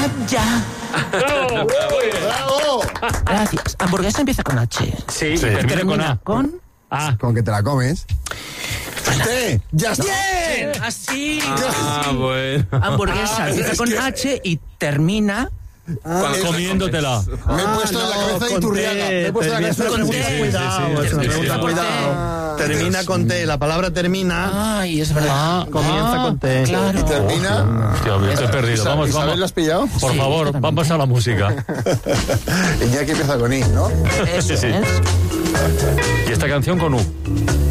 ya. ¡Bravo! Gracias. Hamburguesa empieza con H. Sí, termina con A. Con... Con que te la comes. ¡Ya está! ¡Bien! Así. Bueno. Hamburguesa empieza con H y termina... Comiéndotela. Me he puesto en la cabeza de Iturriaga. Me he puesto en la cabeza de con Iturriaga. T. Cuidado, es una pregunta, sí. cuidado. Termina con T, la palabra termina, Ay, es verdad. comienza con T. Claro. Y termina... Hostia, me estoy perdido. Vamos, ¿Isabel vamos. lo has pillado? Por Sí, favor, totalmente. vamos a la música. Y ya que empieza con I, ¿no? Eso Sí. es. Y esta canción con U.